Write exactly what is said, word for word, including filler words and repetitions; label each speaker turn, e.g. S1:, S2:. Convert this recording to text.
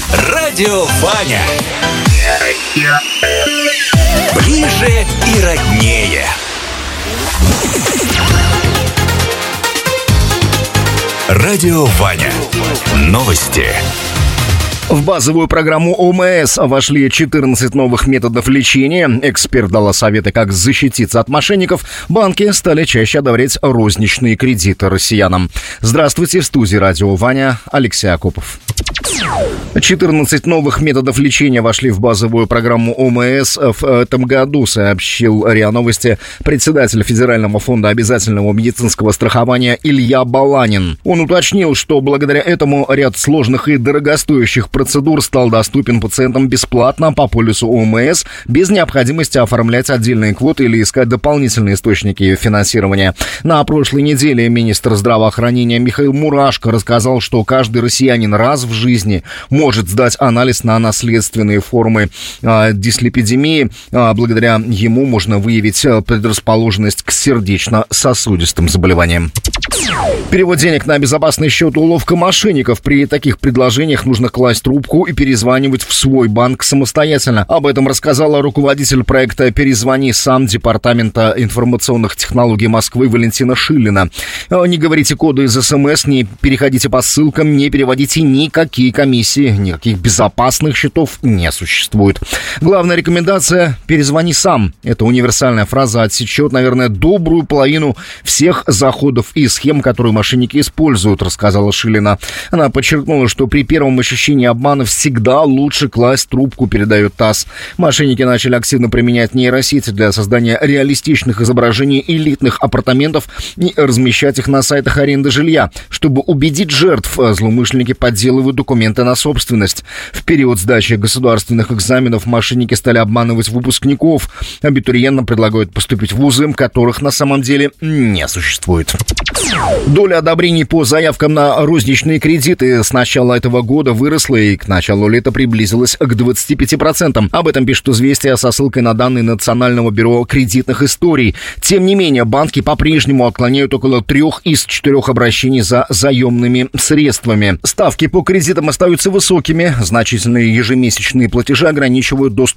S1: Радио Ваня. Ближе и роднее. Радио Ваня. Новости.
S2: В базовую программу ОМС вошли четырнадцать новых методов лечения. Эксперт дала советы, как защититься от мошенников. Банки стали чаще одобрять розничные кредиты россиянам. Здравствуйте, в студии Радио Ваня, Алексей Акопов. четырнадцать новых методов лечения вошли в базовую программу ОМС в этом году, сообщил РИА Новости председатель Федерального фонда обязательного медицинского страхования Илья Баланин. Он уточнил, что благодаря этому ряд сложных и дорогостоящих процедур стал доступен пациентам бесплатно по полису ОМС, без необходимости оформлять отдельные квоты или искать дополнительные источники финансирования. На прошлой неделе министр здравоохранения Михаил Мурашко рассказал, что каждый россиянин раз в жизни может сдать анализ на наследственные формы а, дислепидемии. А, благодаря ему можно выявить предрасположенность к сердечно-сосудистым заболеваниям. Перевод денег на безопасный счет — уловка мошенников. При таких предложениях нужно класть трубку и перезванивать в свой банк самостоятельно. Об этом рассказала руководитель проекта «Перезвони сам» Департамента информационных технологий Москвы Валентина Шилина. Не говорите коды из СМС, не переходите по ссылкам, не переводите никакие комиссии. Никаких безопасных счетов не существует. Главная рекомендация — перезвони сам. Эта универсальная фраза отсечет, наверное, добрую половину всех заходов и схем, которые мошенники используют, рассказала Шилина. Она подчеркнула, что при первом ощущении обмана всегда лучше класть трубку, передает ТАСС. Мошенники начали активно применять нейросети для создания реалистичных изображений элитных апартаментов и размещать их на сайтах аренды жилья. Чтобы убедить жертв, злоумышленники подделывают документы на собственность. В период сдачи государственных экзаменов мошенники стали обманывать выпускников. Абитуриентам предлагают поступить в вузы, которых на самом деле не существует. Доля одобрений по заявкам на розничные кредиты с начала этого года выросла и к началу лета приблизилась к двадцати пяти процентам. Об этом пишет «Известия» со ссылкой на данные Национального бюро кредитных историй. Тем не менее, банки по-прежнему отклоняют около трех из четырех обращений за заемными средствами. Ставки по кредитам остаются высокими. Значительные ежемесячные платежи ограничивают доступ